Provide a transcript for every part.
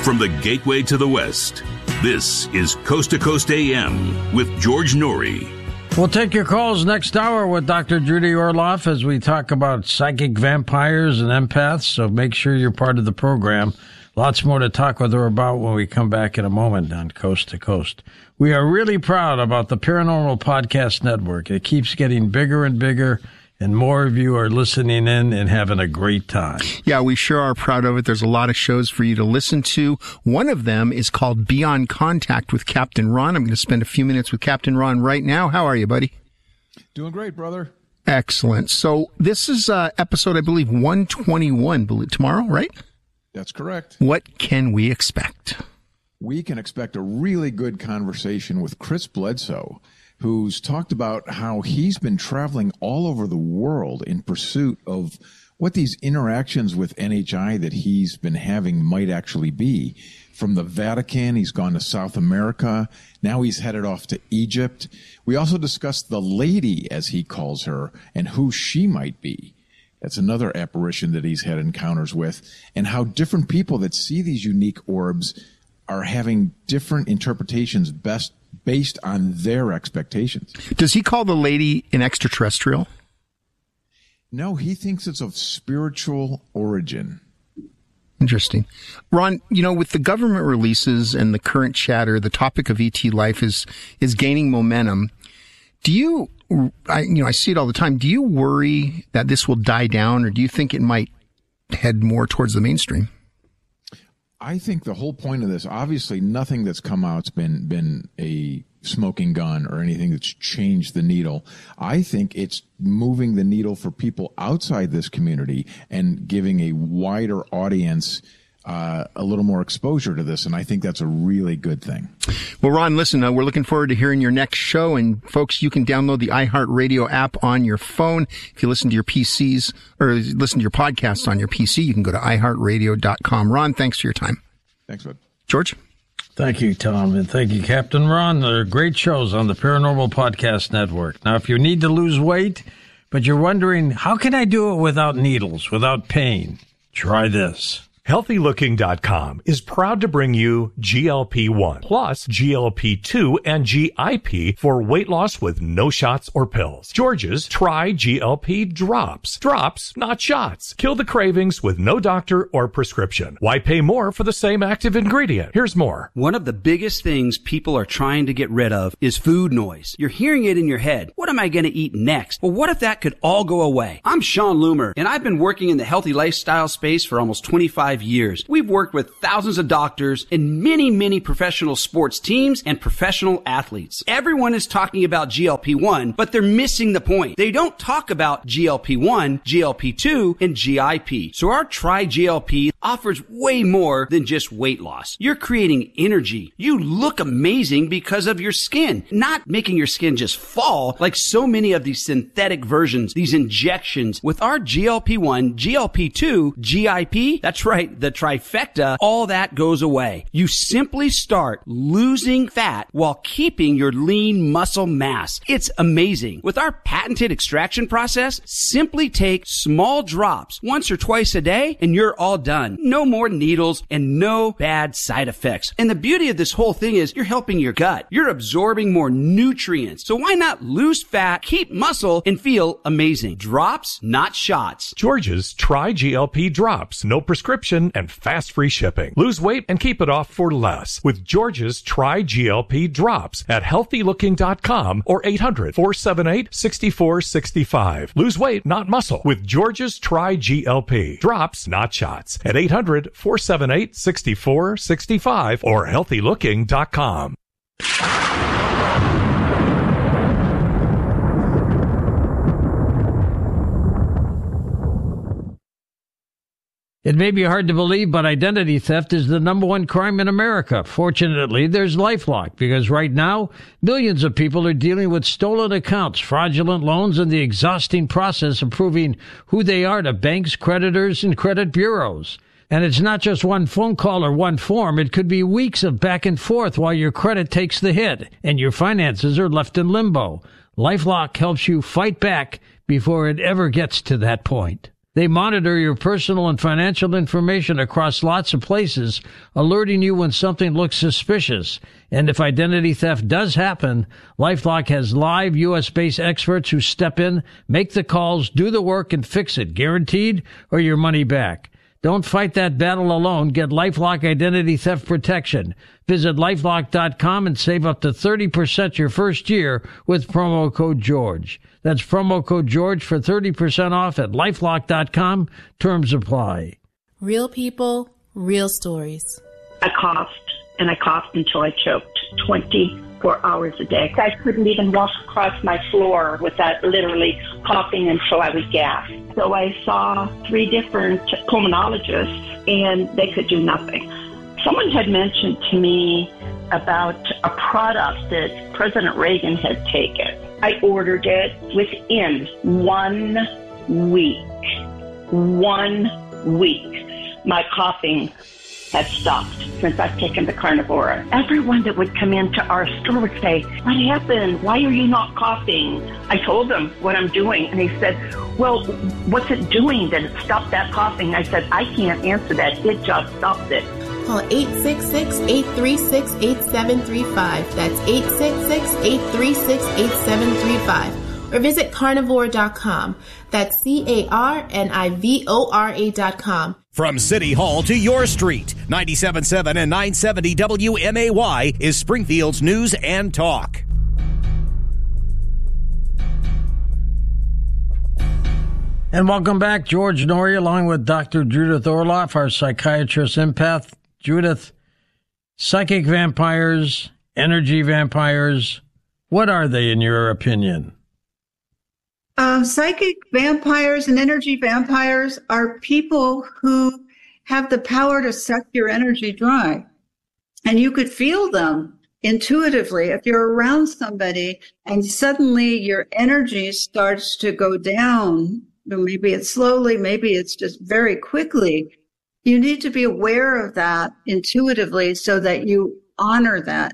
From the gateway to the West, this is Coast to Coast AM with George Noory. We'll take your calls next hour with Dr. Judy Orloff as we talk about psychic vampires and empaths, so make sure you're part of the program. Lots more to talk with her about when we come back in a moment on Coast to Coast. We are really proud about the Paranormal Podcast Network. It keeps getting bigger and bigger, and more of you are listening in and having a great time. Yeah, we sure are proud of it. There's a lot of shows for you to listen to. One of them is called Beyond Contact with Captain Ron. I'm going to spend a few minutes with Captain Ron right now. How are you, buddy? Doing great, brother. Excellent. So this is episode, I believe, 121 tomorrow, right? That's correct. What can we expect? We can expect a really good conversation with Chris Bledsoe, who's talked about how he's been traveling all over the world in pursuit of what these interactions with NHI that he's been having might actually be. From the Vatican, he's gone to South America. Now he's headed off to Egypt. We also discussed the lady, as he calls her, and who she might be. That's another apparition that he's had encounters with, and how different people that see these unique orbs are having different interpretations based on their expectations. Does he call the lady an extraterrestrial? No, he thinks it's of spiritual origin. Interesting. Ron, you know, with the government releases and the current chatter, the topic of ET life is gaining momentum. Do you, I see it all the time. Do you worry that this will die down, or do you think it might head more towards the mainstream? I think the whole point of this, obviously nothing that's come out's been a smoking gun or anything that's changed the needle. I think it's moving the needle for people outside this community and giving a wider audience a little more exposure to this, and I think that's a really good thing. Well, Ron, listen, we're looking forward to hearing your next show, and folks, you can download the iHeartRadio app on your phone. If you listen to your PCs, or listen to your podcasts on your PC, you can go to iHeartRadio.com. Ron, thanks for your time. Thanks, bud. George? Thank you, Tom, and thank you, Captain Ron. There are great shows on the Paranormal Podcast Network. Now, if you need to lose weight, but you're wondering, how can I do it without needles, without pain? Try this. HealthyLooking.com is proud to bring you GLP-1 plus GLP-2 and GIP for weight loss with no shots or pills. George's Try GLP Drops. Drops, not shots. Kill the cravings with no doctor or prescription. Why pay more for the same active ingredient? Here's more. One of the biggest things people are trying to get rid of is food noise. You're hearing it in your head. What am I going to eat next? Well, what if that could all go away? I'm Sean Loomer, and I've been working in the healthy lifestyle space for almost 25 years. We've worked with thousands of doctors and many professional sports teams and professional athletes. Everyone is talking about GLP-1, but they're missing the point. They don't talk about GLP-1, GLP-2, and GIP. So our Try GLP offers way more than just weight loss. You're creating energy. You look amazing because of your skin, not making your skin just fall like so many of these synthetic versions, these injections. With our GLP-1, GLP-2, GIP, that's right, the trifecta, all that goes away. You simply start losing fat while keeping your lean muscle mass. It's amazing. With our patented extraction process, simply take small drops once or twice a day and you're all done. No more needles and no bad side effects. And the beauty of this whole thing is you're helping your gut. You're absorbing more nutrients. So why not lose fat, keep muscle, and feel amazing? Drops, not shots. George's Try GLP Drops. No prescription and fast free shipping. Lose weight and keep it off for less with George's Try GLP Drops at HealthyLooking.com or 800-478-6465. Lose weight, not muscle, with George's Try GLP Drops, not shots, at 800-478-6465 or HealthyLooking.com. It may be hard to believe, but identity theft is the number one crime in America. Fortunately, there's LifeLock, because right now, millions of people are dealing with stolen accounts, fraudulent loans, and the exhausting process of proving who they are to banks, creditors, and credit bureaus. And it's not just one phone call or one form. It could be weeks of back and forth while your credit takes the hit and your finances are left in limbo. LifeLock helps you fight back before it ever gets to that point. They monitor your personal and financial information across lots of places, alerting you when something looks suspicious. And if identity theft does happen, LifeLock has live U.S.-based experts who step in, make the calls, do the work, and fix it, guaranteed, or your money back. Don't fight that battle alone. Get LifeLock Identity Theft Protection. Visit LifeLock.com and save up to 30% your first year with promo code GEORGE. That's promo code GEORGE for 30% off at LifeLock.com. Terms apply. Real people, real stories. I coughed until I choked 24 hours a day. I couldn't even walk across my floor without literally coughing until I was gasped. So I saw 3 different pulmonologists, and they could do nothing. Someone had mentioned to me about a product that President Reagan had taken. I ordered it within 1 week. 1 week. My coughing had stopped since I've taken the Carnivora. Everyone that would come into our store would say, "What happened? Why are you not coughing?" I told them what I'm doing, and they said, "Well, what's it doing that it stopped that coughing?" I said, "I can't answer that. It just stopped it." Call 866-836-8735. That's 866-836-8735. Or visit carnivore.com. That's carnivora.com. From City Hall to your street, 97.7 and 970 WMAY is Springfield's News and Talk. And welcome back. George Noory along with Dr. Judith Orloff, our psychiatrist empath. Judith, psychic vampires, energy vampires, what are they in your opinion? Psychic vampires and energy vampires are people who have the power to suck your energy dry. And you could feel them intuitively. If you're around somebody and suddenly your energy starts to go down, maybe it's slowly, maybe it's just very quickly, you need to be aware of that intuitively so that you honor that.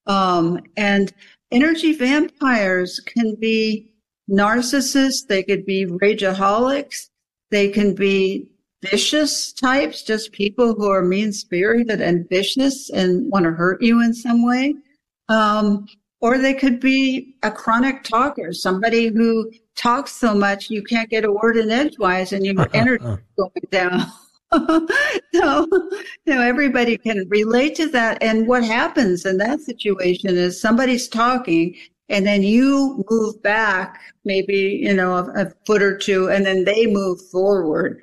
And energy vampires can be narcissists, they could be rageaholics, they can be vicious types, just people who are mean-spirited and vicious and want to hurt you in some way. Or they could be a chronic talker, somebody who talks so much you can't get a word in edgewise and your energy is going down. So, everybody can relate to that. And what happens in that situation is somebody's talking and then you move back maybe, a foot or two, and then they move forward.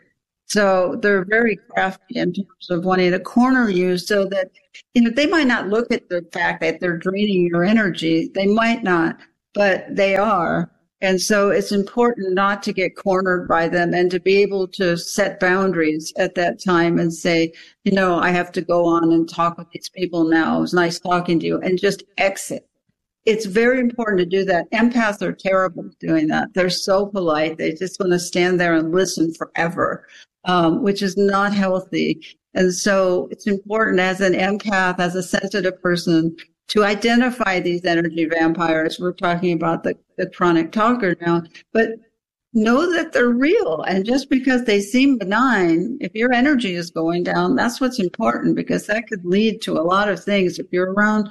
So they're very crafty in terms of wanting to corner you so that, they might not look at the fact that they're draining your energy. They might not, but they are. And so it's important not to get cornered by them and to be able to set boundaries at that time and say, I have to go on and talk with these people now. It was nice talking to you, and just exit. It's very important to do that. Empaths are terrible at doing that. They're so polite. They just want to stand there and listen forever, which is not healthy. And so it's important as an empath, as a sensitive person, to identify these energy vampires. We're talking about the chronic talker now, but know that they're real. And just because they seem benign, if your energy is going down, that's what's important, because that could lead to a lot of things. If you're around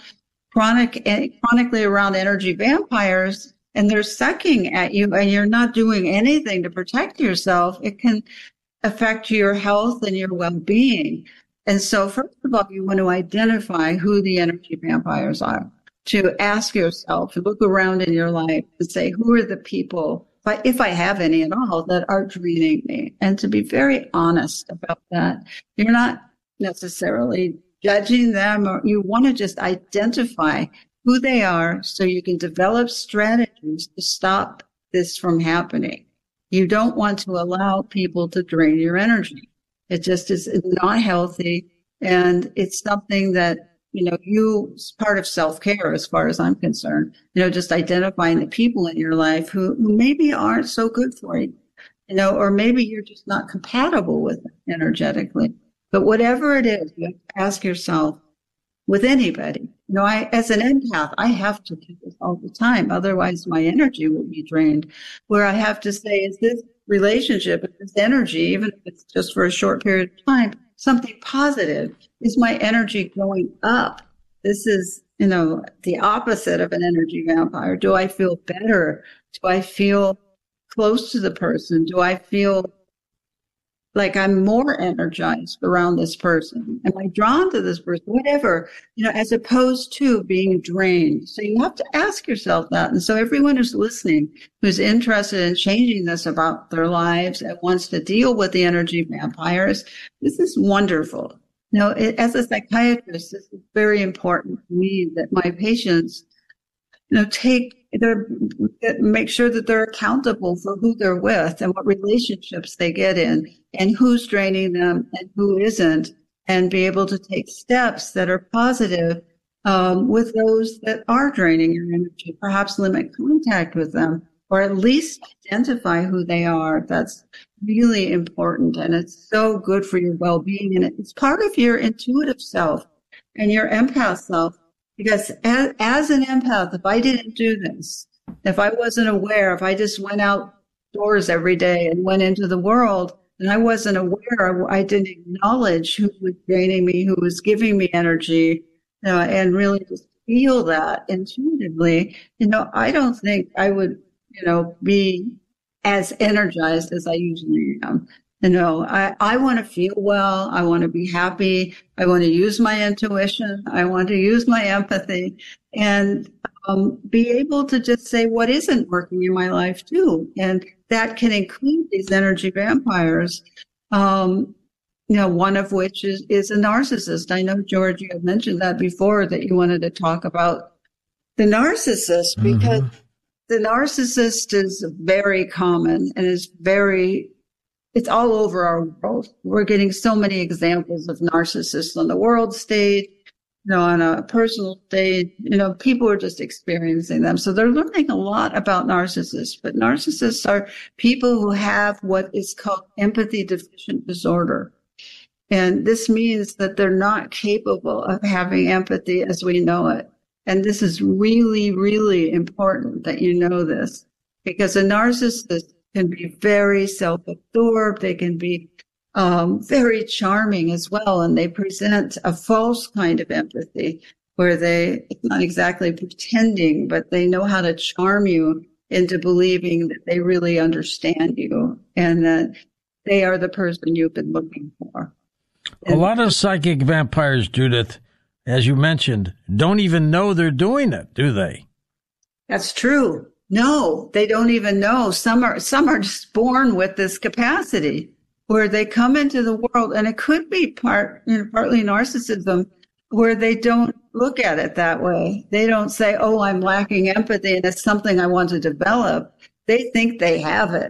chronically around energy vampires and they're sucking at you and you're not doing anything to protect yourself, it can affect your health and your well-being. And so first of all, you want to identify who the energy vampires are, to ask yourself, to look around in your life and say, who are the people, if I have any at all, that are draining me? And to be very honest about that. You're not necessarily judging them, or you want to just identify who they are so you can develop strategies to stop this from happening. You don't want to allow people to drain your energy. It just is not healthy. And it's something that, it's part of self-care as far as I'm concerned, just identifying the people in your life who maybe aren't so good for you, or maybe you're just not compatible with them energetically. But whatever it is, you have to ask yourself, with anybody, As an empath, I have to do this all the time. Otherwise, my energy will be drained. Where I have to say, is this relationship, is this energy, even if it's just for a short period of time, something positive? Is my energy going up? This is, the opposite of an energy vampire. Do I feel better? Do I feel close to the person? Do I feel like I'm more energized around this person? Am I drawn to this person? Whatever, as opposed to being drained. So you have to ask yourself that. And so everyone who's listening, who's interested in changing this about their lives and wants to deal with the energy vampires, this is wonderful. As a psychiatrist, this is very important to me that my patients, make sure that they're accountable for who they're with and what relationships they get in and who's draining them and who isn't, and be able to take steps that are positive with those that are draining your energy, perhaps limit contact with them, or at least identify who they are. That's really important, and it's so good for your well-being, and it's part of your intuitive self and your empath self. Because as an empath, if I didn't do this, if I wasn't aware, if I just went outdoors every day and went into the world and I wasn't aware, I didn't acknowledge who was draining me, who was giving me energy, and really just feel that intuitively, I don't think I would, be as energized as I usually am. I want to feel well. I want to be happy. I want to use my intuition. I want to use my empathy and be able to just say what isn't working in my life too. And that can include these energy vampires, one of which is a narcissist. I know, George, you had mentioned that before, that you wanted to talk about the narcissist, because the narcissist is very common and it's all over our world. We're getting so many examples of narcissists on the world stage, on a personal stage. People are just experiencing them. So they're learning a lot about narcissists. But narcissists are people who have what is called empathy deficient disorder. And this means that they're not capable of having empathy as we know it. And this is really, really important that you know this, because a narcissist can be very self-absorbed. They can be very charming as well. And they present a false kind of empathy where it's not exactly pretending, but they know how to charm you into believing that they really understand you and that they are the person you've been looking for. A lot of psychic vampires, Judith, as you mentioned, don't even know they're doing it, do they? That's true. No, they don't even know. Some are just born with this capacity where they come into the world, and it could be partly narcissism, where they don't look at it that way. They don't say, "Oh, I'm lacking empathy, and it's something I want to develop." They think they have it,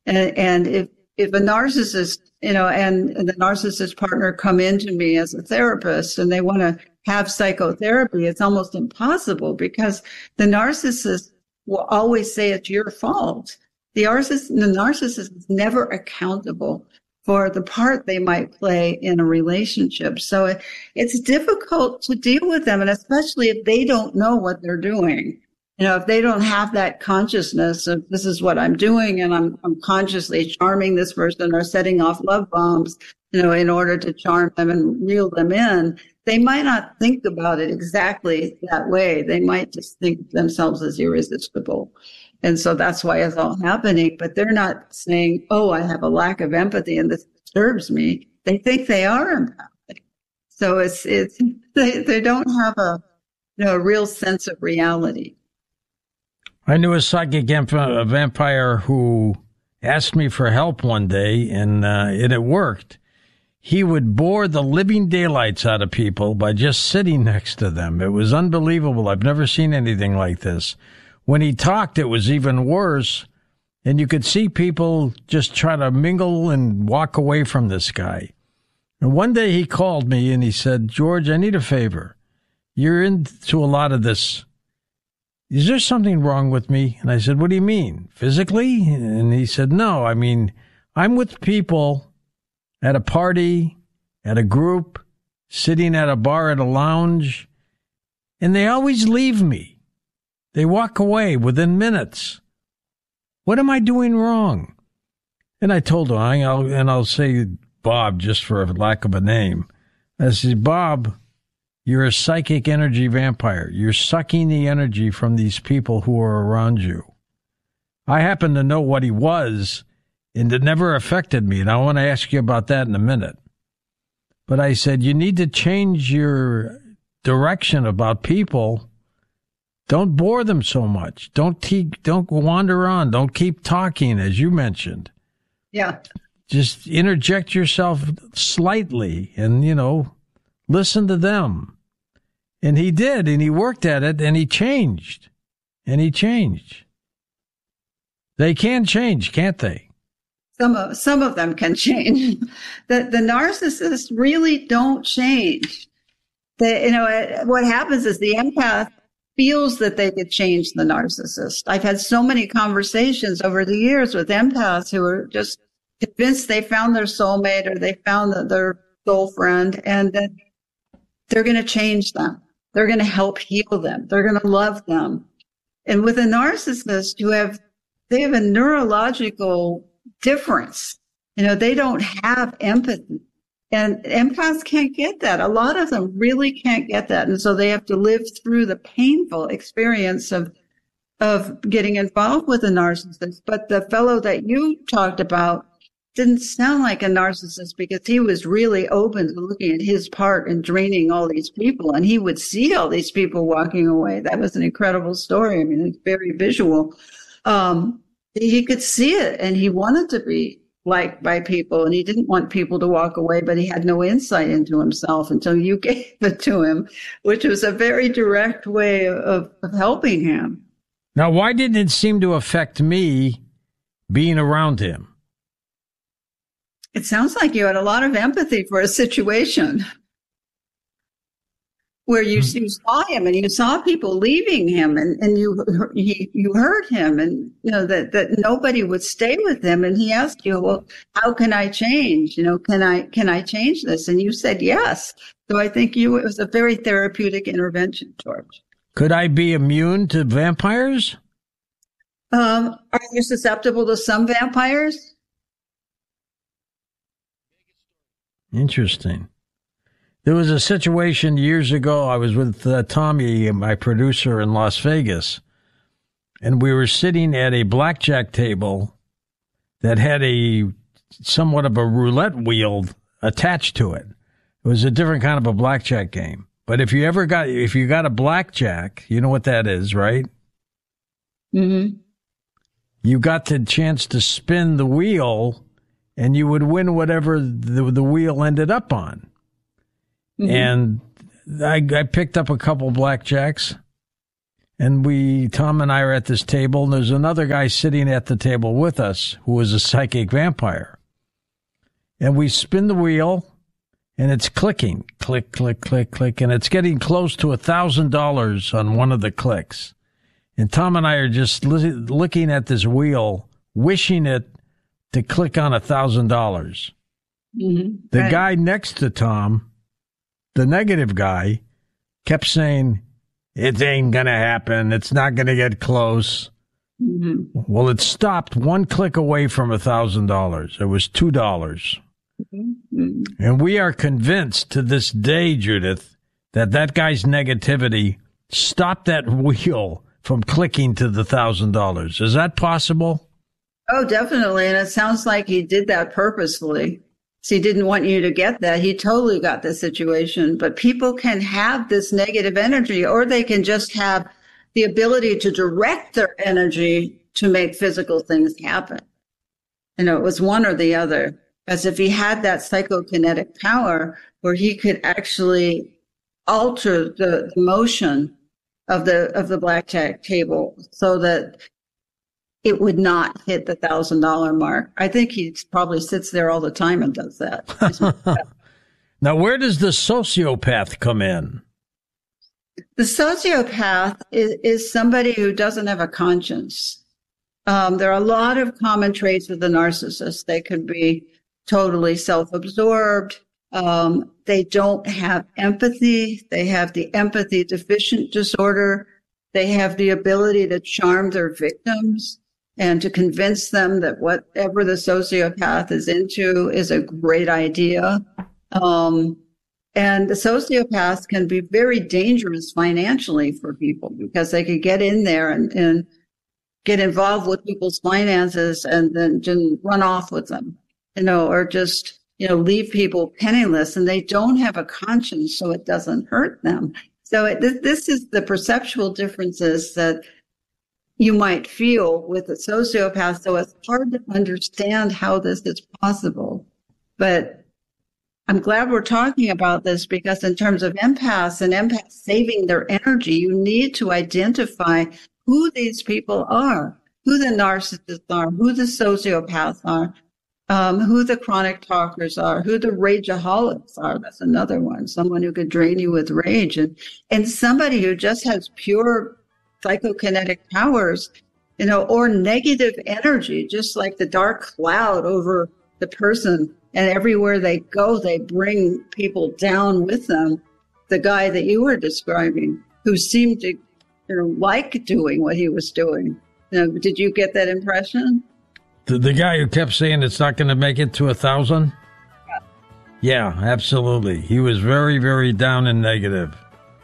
and if a narcissist, and the narcissist partner come into me as a therapist and they want to have psychotherapy, it's almost impossible because the narcissist will always say it's your fault. The narcissist is never accountable for the part they might play in a relationship. So it's difficult to deal with them, and especially if they don't know what they're doing. If they don't have that consciousness of this is what I'm doing and I'm consciously charming this person or setting off love bombs, in order to charm them and reel them in, they might not think about it exactly that way. They might just think of themselves as irresistible. And so that's why it's all happening. But they're not saying, "Oh, I have a lack of empathy and this disturbs me." They think they are empathic. So they don't have a real sense of reality. I knew a psychic vampire who asked me for help one day, and it worked. He would bore the living daylights out of people by just sitting next to them. It was unbelievable. I've never seen anything like this. When he talked, it was even worse, and you could see people just try to mingle and walk away from this guy. And one day he called me and he said, "George, I need a favor. You're into a lot of this. Is there something wrong with me?" And I said, "What do you mean? Physically?" And he said, "No, I mean, I'm with people at a party, at a group, sitting at a bar, at a lounge, and they always leave me. They walk away within minutes. What am I doing wrong? And I told him, I'll say Bob just for lack of a name. I said, Bob, you're a psychic energy vampire. You're sucking the energy from these people who are around you. I happen to know what he was, and it never affected me. And I want to ask you about that in a minute. But I said, you need to change your direction about people. Don't bore them so much. Don't wander on. Don't keep talking, as you mentioned. Yeah. Just interject yourself slightly and, listen to them. And he did, and he worked at it, and he changed. They can change, can't they? Some of them can change. The narcissists really don't change. What happens is the empath feels that they could change the narcissist. I've had so many conversations over the years with empaths who are just convinced they found their soulmate or they found their soul friend, and that they're going to change them. They're going to help heal them. They're going to love them. And with a narcissist, they have a neurological difference. They don't have empathy. And empaths can't get that. A lot of them really can't get that. And so they have to live through the painful experience of getting involved with a narcissist. But the fellow that you talked about didn't sound like a narcissist because he was really open to looking at his part in draining all these people. And he would see all these people walking away. That was an incredible story. I mean, it's very visual. He could see it, and he wanted to be liked by people, and he didn't want people to walk away, but he had no insight into himself until you gave it to him, which was a very direct way of helping him. Now, why didn't it seem to affect me being around him? It sounds like you had a lot of empathy for a situation where you saw him and you saw people leaving him, and you heard him, and that nobody would stay with him, and he asked you, well, how can I change? Can I change this? And you said yes. So I think it was a very therapeutic intervention, George. Could I be immune to vampires? Are you susceptible to some vampires? Interesting. There was a situation years ago. I was with Tommy, my producer, in Las Vegas, and we were sitting at a blackjack table that had somewhat of a roulette wheel attached to it. It was a different kind of a blackjack game. But if you got a blackjack, you know what that is, right? Mm-hmm. You got the chance to spin the wheel, and you would win whatever the wheel ended up on. Mm-hmm. And I picked up a couple blackjacks, and Tom and I are at this table, and there's another guy sitting at the table with us who was a psychic vampire. And we spin the wheel, and it's clicking, click, click, click, click, and it's getting close to $1,000 on one of the clicks. And Tom and I are just looking at this wheel, wishing it to click on $1,000. Mm-hmm. The guy next to Tom, the negative guy, kept saying, it ain't going to happen. It's not going to get close. Mm-hmm. Well, it stopped one click away from $1,000. It was $2. Mm-hmm. And we are convinced to this day, Judith, that guy's negativity stopped that wheel from clicking to the $1,000. Is that possible? Oh, definitely. And it sounds like he did that purposefully. So he didn't want you to get that. He totally got the situation. But people can have this negative energy, or they can just have the ability to direct their energy to make physical things happen. It was one or the other. As if he had that psychokinetic power where he could actually alter the motion of the blackjack table so that it would not hit the $1,000 mark. I think he probably sits there all the time and does that. Now, where does the sociopath come in? The sociopath is somebody who doesn't have a conscience. There are a lot of common traits with the narcissist. They could be totally self-absorbed. They don't have empathy. They have the empathy deficient disorder. They have the ability to charm their victims and to convince them that whatever the sociopath is into is a great idea. And the sociopaths can be very dangerous financially for people because they could get in there and get involved with people's finances and then just run off with them, or just, leave people penniless, and they don't have a conscience, so it doesn't hurt them. So this is the perceptual differences that you might feel with a sociopath. So it's hard to understand how this is possible. But I'm glad we're talking about this because in terms of empaths and empaths saving their energy, you need to identify who these people are, who the narcissists are, who the sociopaths are, who the chronic talkers are, who the rageaholics are. That's another one, someone who could drain you with rage. And somebody who just has pure psychokinetic powers, or negative energy, just like the dark cloud over the person. And everywhere they go, they bring people down with them. The guy that you were describing, who seemed to like doing what he was doing. Did you get that impression? The guy who kept saying it's not going to make it to 1,000? Yeah, absolutely. He was very, very down and negative.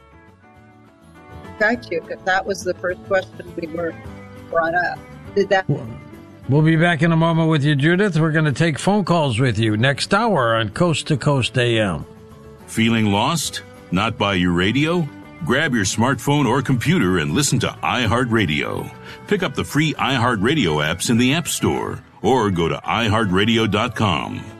Got you, because that was the first question we were brought up. Did that... We'll be back in a moment with you, Judith. We're going to take phone calls with you next hour on Coast to Coast AM. Feeling lost? Not by your radio? Grab your smartphone or computer and listen to iHeartRadio. Pick up the free iHeartRadio apps in the App Store or go to iHeartRadio.com.